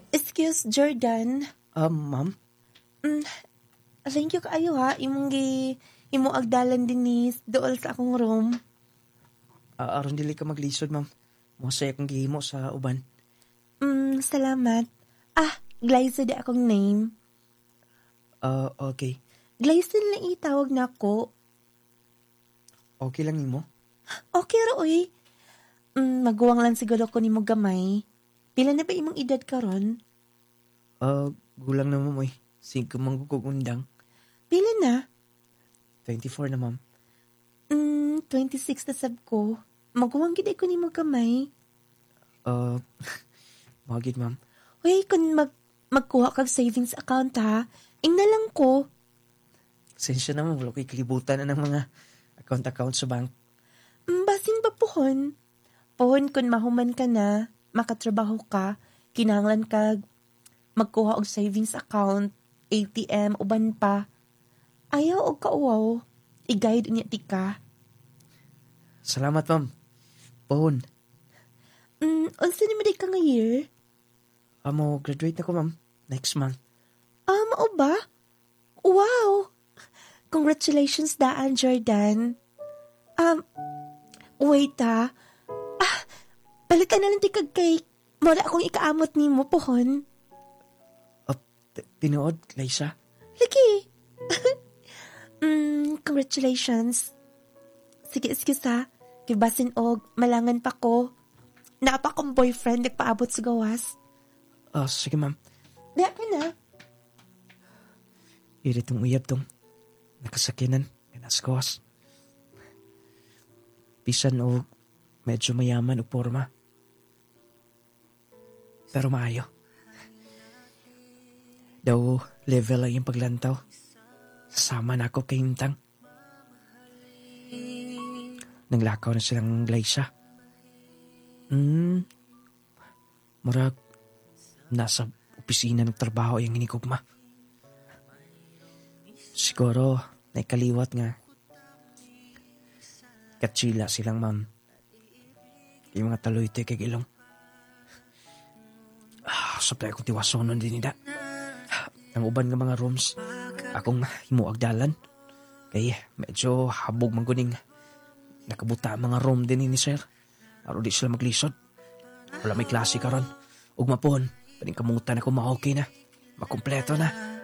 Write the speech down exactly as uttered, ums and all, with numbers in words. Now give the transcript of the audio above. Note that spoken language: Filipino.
Excuse, Jordan. Um, ma'am? Mm, thank you kaayo ha. Imong gi, imo agdalan dinis dool sa akong room. Uh, aron dili ka maglisod, ma'am. Masaya kong gihimo sa uban. Mm, salamat. Ah, Glyza di akong name. Uh, okay. Glyza na itawag na ako. Okay lang nimo? Okay ra, oy. Mm, maguwang lang siguro ko ni mo gamay. Pila na ba imong edad karon? Uh, gulang na, ma'am, oy. Singko manggugog undang. Pila na? twenty-four na, ma'am. Mm, twenty-six na sab ko. Maguwang gid ko ni mo gamay. Uh, magid, ma'am. Uy, kung mag magkuha kag savings account ha, ing na lang ko. Sensya naman, wala ko'y kalibutan na ng mga account-account sa bank. Mm, basing ba pohon? Pohon kung mahuman ka na, makatrabaho ka, kinahanglan kag magkuha og savings account, A T M, uban pa. Ayaw og kauwaw, i-guide niya ti ka. Salamat, ma'am. Pohon. Mm, unsa ni mo di ka nga year? Amo, graduate na ko, ma'am. Next month. Ah, mao ba? Wow! Congratulations daan, Jordan. Um, wait ha. Ah, balikan na lang ti kag cake. Mora akong ikaamot ni mo, pohon. Uh, t- tinuod, Liza. Lagi. mm, congratulations. Sige, excuse ha. Kibasin og, malangan pa ko. Naapa kong boyfriend, nagpaabot sa gawas. Ah, uh, sige, ma'am. Diya ka na. Iritong uyab tong nakasakinan, kinaskos. Pisan o medyo mayaman o porma. Pero maayo. Daw level lang yung paglantaw. Sama na ako kay Intang. Nanglakaw na silang Glyza. Hmm. Murag nasa opisina ng trabaho yung hinikugma. Siguro, naikaliwat nga. Katsila silang, ma'am. Yung mga taloy ito kay ilong. Ah, supply akong tiwasonon din nila. Ang uban nga mga rooms, akong himuagdalan. Kaya medyo habog mangguning. Nakabuta ang mga room din ni sir. Aro di sila maglisod. Wala may klase karon. Ug mapon, paning kamutan ako ma-okay na. Makompleto na.